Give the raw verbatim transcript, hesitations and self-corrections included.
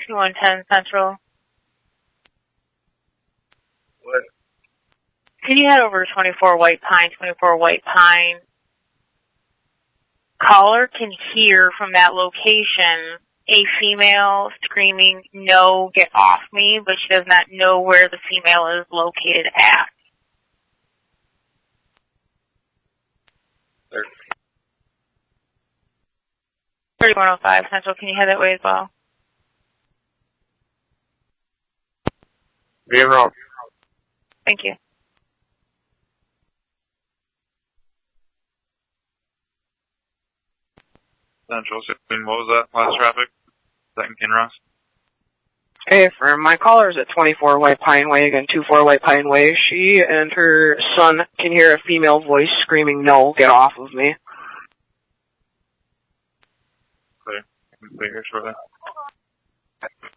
two one ten Central. What? Can you head over to twenty-four White Pine, twenty-four White Pine? Caller can hear from that location a female screaming, "No, get off me," but she does not know where the female is located at. thirty-one oh five Central, can you head that way as well? Be wrong. Thank you. Central sixteen, what was that last traffic? Is that in Kinross? Hey, for my callers at twenty-four White Pine Way, again, twenty-four White Pine Way, she and her son can hear a female voice screaming, "No, get off of me." Clear. I can clear here shortly.